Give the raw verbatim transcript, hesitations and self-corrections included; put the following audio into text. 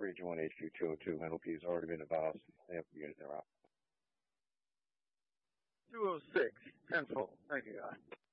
Region one H Q two oh two. N L P has already been advised. Sample units are out. two oh six, ten fold. Thank you, guys.